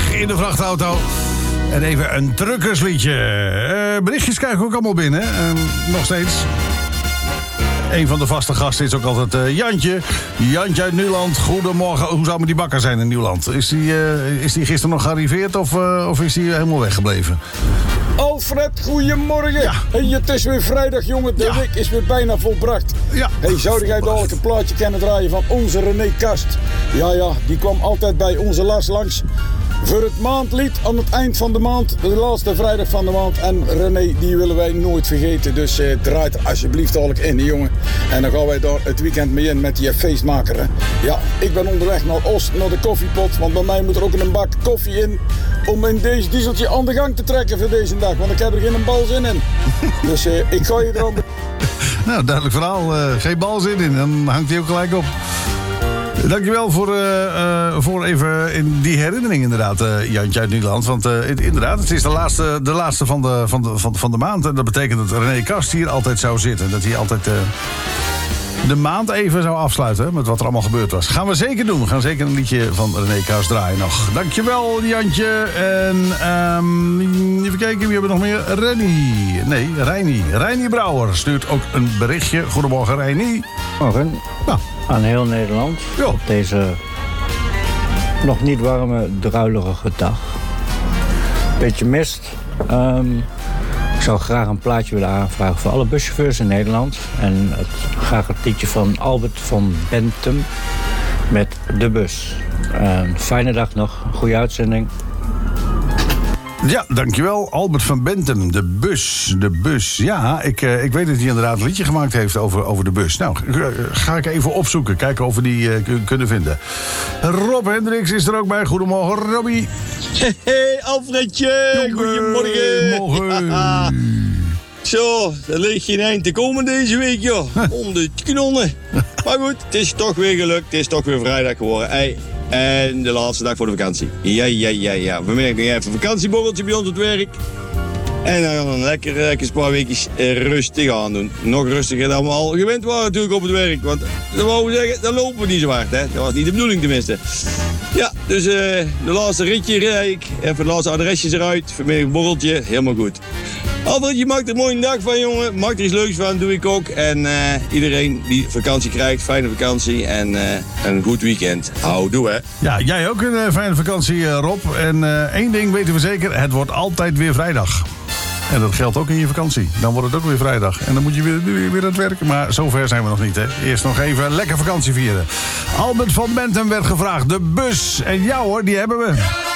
weg in de vrachtauto. En even een truckersliedje. Berichtjes krijgen we ook allemaal binnen. Nog steeds. Een van de vaste gasten is ook altijd Jantje. Jantje uit Nieuwland. Goedemorgen. Hoe zou met die bakker zijn in Nieuwland? Is die gisteren nog gearriveerd of is die helemaal weggebleven? Alfred, goedemorgen. Ja. Hey, het is weer vrijdag, jongen. De week is weer bijna volbracht. Ja. Hey, zou jij dadelijk een plaatje kunnen draaien van onze René Kast? Ja, die kwam altijd bij onze Lars langs voor het maandlied aan het eind van de maand. De laatste vrijdag van de maand. En René, die willen wij nooit vergeten. Dus draai er alsjeblieft dadelijk in, jongen. En dan gaan wij daar het weekend mee in met die feestmaker. Hè. Ja, ik ben onderweg naar Oost, naar de koffiepot. Want bij mij moet er ook een bak koffie in. Om in deze dieseltje aan de gang te trekken voor deze dag. Want ik heb er geen balzin in. Dus ik ga je erom... Nou, duidelijk verhaal. Geen balzin in. Dan hangt hij ook gelijk op. Dankjewel voor even in die herinnering inderdaad, Jantje uit Nieuwland. Want inderdaad, het is de laatste van de maand. En dat betekent dat René Kast hier altijd zou zitten. Dat hij altijd de maand even zou afsluiten met wat er allemaal gebeurd was. Gaan we zeker doen. We gaan zeker een liedje van René Kast draaien nog. Dankjewel, Jantje. En even kijken, wie hebben we nog meer? Reini Brouwer stuurt ook een berichtje. Goedemorgen, Reini. Morgen. Nou. Aan heel Nederland. Jo. Op deze nog niet warme, druilerige dag. Beetje mist. Ik zou graag een plaatje willen aanvragen voor alle buschauffeurs in Nederland. En graag het liedje van Albert van Bentum met De Bus. Fijne dag nog. Goede uitzending. Ja, dankjewel. Albert van Bentum, de bus. Ja, ik weet dat hij inderdaad een liedje gemaakt heeft over de bus. Nou, ga ik even opzoeken. Kijken of we die kunnen vinden. Rob Hendricks is er ook bij. Goedemorgen, Robbie. Hey, Alfredje. Goedemorgen. Morgen. Zo, er ligt geen eind te komen deze week, joh. Om de knollen. Maar goed, het is toch weer gelukt. Het is toch weer vrijdag geworden. Hey. En de laatste dag voor de vakantie. Ja. Vanmiddag nog even een vakantieborreltje bij ons op het werk. En dan gaan we een lekker paar weekjes rustig aan doen. Nog rustiger dan we al gewend waren natuurlijk op het werk. Want dat wou we zeggen, dan lopen we niet zo hard. Hè? Dat was niet de bedoeling tenminste. Ja, dus de laatste ritje rijd ik. Even de laatste adresjes eruit. Vanmiddag een borreltje. Helemaal goed. Albert, je maakt er een mooie dag van, jongen. Maak er iets leuks van, doe ik ook. En iedereen die vakantie krijgt, fijne vakantie en een goed weekend. Houdoe, hè. Ja, jij ook een fijne vakantie, Rob. En één ding weten we zeker, het wordt altijd weer vrijdag. En dat geldt ook in je vakantie. Dan wordt het ook weer vrijdag. En dan moet je weer aan het werken. Maar zover zijn we nog niet, hè. Eerst nog even lekker vakantie vieren. Albert van Bentum werd gevraagd. De bus. En jou, hoor, die hebben we.